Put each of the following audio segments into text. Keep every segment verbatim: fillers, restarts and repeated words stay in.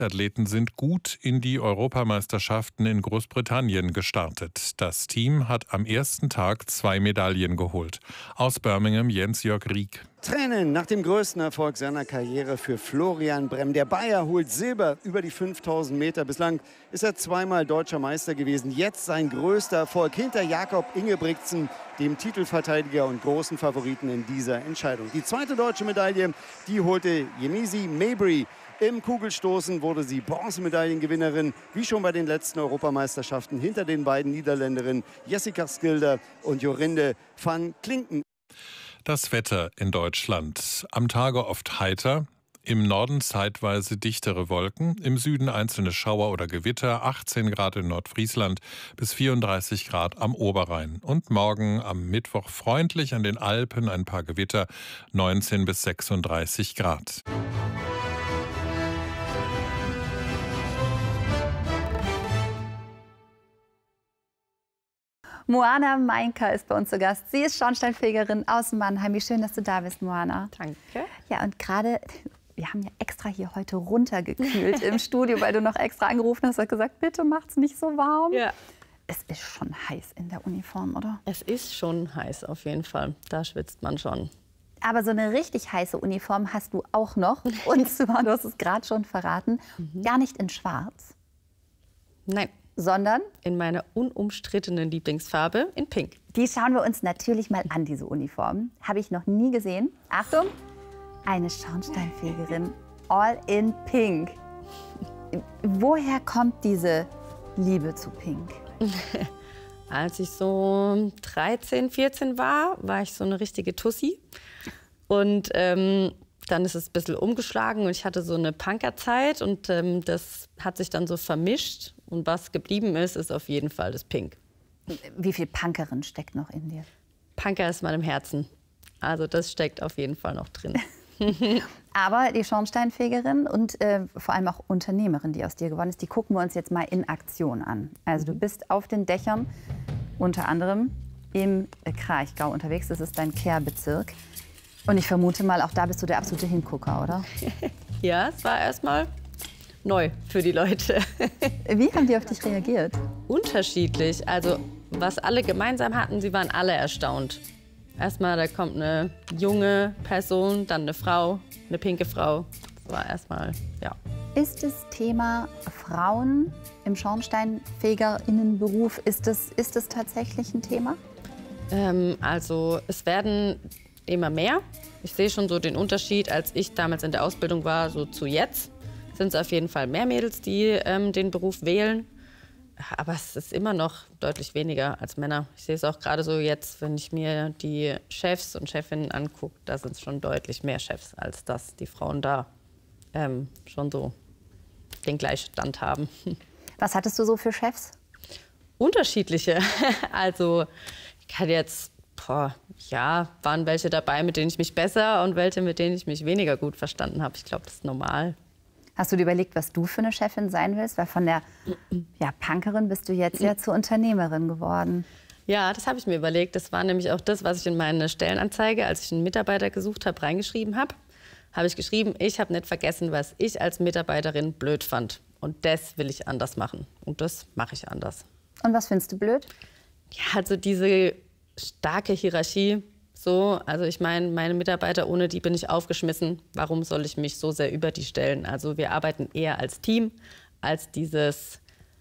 Athleten sind gut in die Europameisterschaften in Großbritannien gestartet. Das Team hat am ersten Tag zwei Medaillen geholt. Aus Birmingham Jens-Jörg Rieck. Tränen nach dem größten Erfolg seiner Karriere für Florian Bremm. Der Bayer holt Silber über die fünftausend Meter. Bislang ist er zweimal deutscher Meister gewesen. Jetzt sein größter Erfolg hinter Jakob Ingebrigtsen, dem Titelverteidiger und großen Favoriten in dieser Entscheidung. Die zweite deutsche Medaille, die holte Yemisi Mabry. Im Kugelstoßen wurde sie Bronzemedaillengewinnerin, wie schon bei den letzten Europameisterschaften, hinter den beiden Niederländerinnen Jessica Skilder und Jorinde van Klinken. Das Wetter in Deutschland. Am Tage oft heiter, im Norden zeitweise dichtere Wolken, im Süden einzelne Schauer oder Gewitter, achtzehn Grad in Nordfriesland bis vierunddreißig Grad am Oberrhein. Und morgen am Mittwoch freundlich an den Alpen ein paar Gewitter, neunzehn bis sechsunddreißig Grad. Moana Meinker ist bei uns zu Gast. Sie ist Schornsteinfegerin aus Mannheim. Wie schön, dass du da bist, Moana. Danke. Ja, und gerade, wir haben ja extra hier heute runtergekühlt im Studio, weil du noch extra angerufen hast und gesagt, bitte macht's nicht so warm. Ja. Es ist schon heiß in der Uniform, oder? Es ist schon heiß, auf jeden Fall. Da schwitzt man schon. Aber so eine richtig heiße Uniform hast du auch noch. Und zwar, du hast es gerade schon verraten, mhm. gar nicht in schwarz. Nein. Sondern? In meiner unumstrittenen Lieblingsfarbe, in Pink. Die schauen wir uns natürlich mal an, diese Uniform. Habe ich noch nie gesehen. Achtung, eine Schornsteinfegerin, all in Pink. Woher kommt diese Liebe zu Pink? Als ich so dreizehn, vierzehn war, war ich so eine richtige Tussi. Und ähm, dann ist es ein bisschen umgeschlagen und ich hatte so eine Punkerzeit und ähm, das hat sich dann so vermischt. Und was geblieben ist, ist auf jeden Fall das Pink. Wie viel Punkerin steckt noch in dir? Punker ist in meinem Herzen. Also das steckt auf jeden Fall noch drin. Aber die Schornsteinfegerin und äh, vor allem auch Unternehmerin, die aus dir geworden ist, die gucken wir uns jetzt mal in Aktion an. Also du bist auf den Dächern, unter anderem im Kraichgau unterwegs. Das ist dein Kehrbezirk. Und ich vermute mal, auch da bist du der absolute Hingucker, oder? Ja, es war erstmal neu für die Leute. Wie haben die auf dich reagiert? Unterschiedlich. Also, was alle gemeinsam hatten, sie waren alle erstaunt. Erstmal, da kommt eine junge Person, dann eine Frau, eine pinke Frau. Das war erstmal, ja. Ist das Thema Frauen im Schornsteinfegerinnenberuf, ist das, ist das tatsächlich ein Thema? Ähm, also, es werden immer mehr. Ich sehe schon so den Unterschied, als ich damals in der Ausbildung war, so zu jetzt. Sind es auf jeden Fall mehr Mädels, die ähm, den Beruf wählen. Aber es ist immer noch deutlich weniger als Männer. Ich sehe es auch gerade so jetzt, wenn ich mir die Chefs und Chefinnen angucke, da sind es schon deutlich mehr Chefs, als dass die Frauen da ähm, schon so den Gleichstand haben. Was hattest du so für Chefs? Unterschiedliche. Also ich hatte jetzt, boah, ja, waren welche dabei, mit denen ich mich besser und welche, mit denen ich mich weniger gut verstanden habe. Ich glaube, das ist normal. Hast du dir überlegt, was du für eine Chefin sein willst? Weil von der ja, Punkerin bist du jetzt ja zur Unternehmerin geworden. Ja, das habe ich mir überlegt. Das war nämlich auch das, was ich in meine Stellenanzeige, als ich einen Mitarbeiter gesucht habe, reingeschrieben habe. Habe ich geschrieben, ich habe nicht vergessen, was ich als Mitarbeiterin blöd fand. Und das will ich anders machen. Und das mache ich anders. Und was findest du blöd? Ja, also diese starke Hierarchie. So, also ich meine, meine Mitarbeiter, ohne die bin ich aufgeschmissen. Warum soll ich mich so sehr über die stellen? Also wir arbeiten eher als Team, als dieses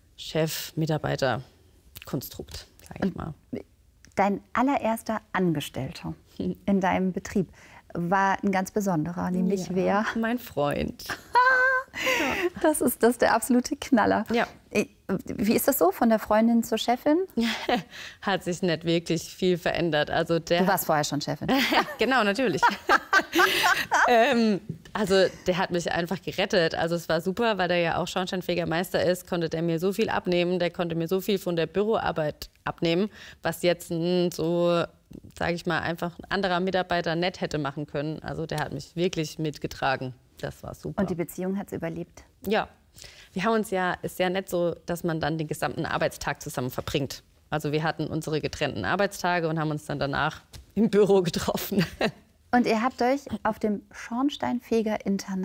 Chef-Mitarbeiter-Konstrukt, sage ich mal. Dein allererster Angestellter in deinem Betrieb war ein ganz besonderer, nämlich ja, wer? Mein Freund. Das ist das ist der absolute Knaller. Ja. Wie ist das so, von der Freundin zur Chefin? Hat sich nicht wirklich viel verändert. Also der du warst vorher schon Chefin. Genau, natürlich. ähm, also der hat mich einfach gerettet. Also es war super, weil der ja auch Schornsteinfegermeister ist, konnte der mir so viel abnehmen. Der konnte mir so viel von der Büroarbeit abnehmen, was jetzt ein, so, sage ich mal, einfach ein anderer Mitarbeiter nicht hätte machen können. Also der hat mich wirklich mitgetragen. Das war super. Und die Beziehung hat es überlebt? Ja. Wir haben uns ja, ist ja nicht so, dass man dann den gesamten Arbeitstag zusammen verbringt. Also wir hatten unsere getrennten Arbeitstage und haben uns dann danach im Büro getroffen. Und ihr habt euch auf dem Schornsteinfeger-Internat